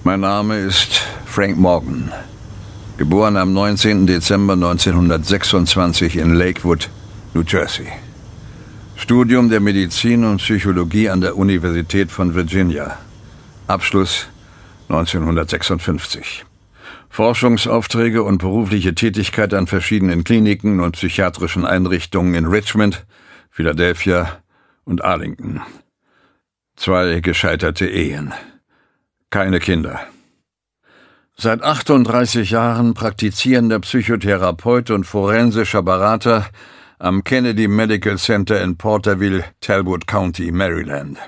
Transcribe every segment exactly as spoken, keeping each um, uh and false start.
Mein Name ist Frank Morgan, geboren am neunzehnten Dezember neunzehnhundertsechsundzwanzig in Lakewood, New Jersey. Studium der Medizin und Psychologie an der Universität von Virginia. Abschluss neunzehnhundertsechsundfünfzig. Forschungsaufträge und berufliche Tätigkeit an verschiedenen Kliniken und psychiatrischen Einrichtungen in Richmond, Philadelphia und Arlington. Zwei gescheiterte Ehen. Keine Kinder. Seit achtunddreißig Jahren praktizierender Psychotherapeut und forensischer Berater am Kennedy Medical Center in Porterville, Talbot County, Maryland.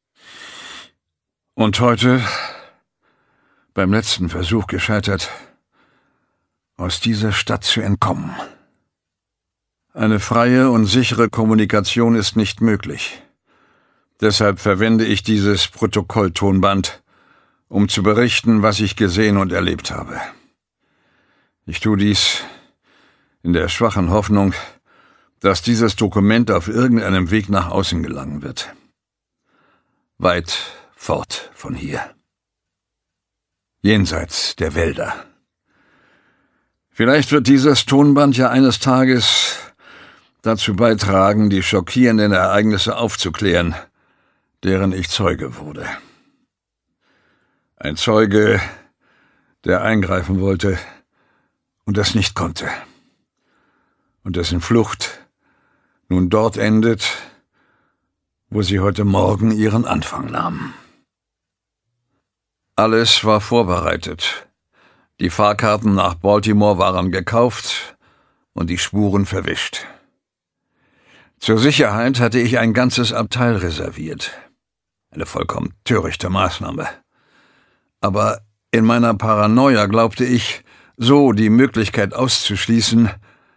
Und heute, beim letzten Versuch gescheitert, aus dieser Stadt zu entkommen. Eine freie und sichere Kommunikation ist nicht möglich. Deshalb verwende ich dieses Protokolltonband, um zu berichten, was ich gesehen und erlebt habe. Ich tue dies in der schwachen Hoffnung, dass dieses Dokument auf irgendeinem Weg nach außen gelangen wird. Weit fort von hier. Jenseits der Wälder. Vielleicht wird dieses Tonband ja eines Tages dazu beitragen, die schockierenden Ereignisse aufzuklären, deren ich Zeuge wurde. Ein Zeuge, der eingreifen wollte und das nicht konnte. Und dessen Flucht nun dort endet, wo sie heute Morgen ihren Anfang nahm. Alles war vorbereitet. Die Fahrkarten nach Baltimore waren gekauft und die Spuren verwischt. Zur Sicherheit hatte ich ein ganzes Abteil reserviert. Eine vollkommen törichte Maßnahme. Aber in meiner Paranoia glaubte ich, so die Möglichkeit auszuschließen,